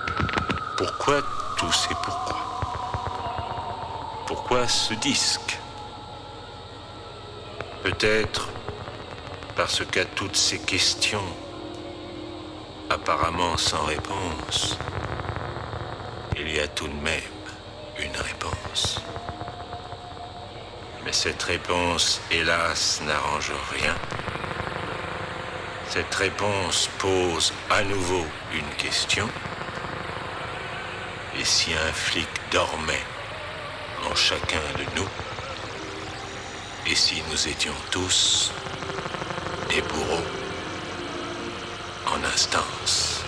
Pourquoi tous ces pourquoi? Pourquoi ce disque? Peut-être parce qu'à toutes ces questions, apparemment sans réponse, il y a tout de même une réponse. Mais cette réponse, hélas, n'arrange rien. Cette réponse pose à nouveau une question. Et si un flic dormait en chacun de nous, et si nous étions tous des bourreaux en instance?